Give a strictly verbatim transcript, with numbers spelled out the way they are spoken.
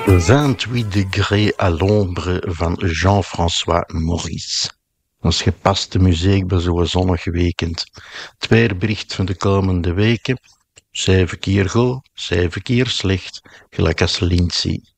vingt-huit degrés à l'ombre van Jean-François Maurice. Dat is gepaste muziek bij zo'n zonnig weekend. Het weerbericht van de komende weken. Zeven keer goed, zeven keer slecht, gelijk als Lindsay.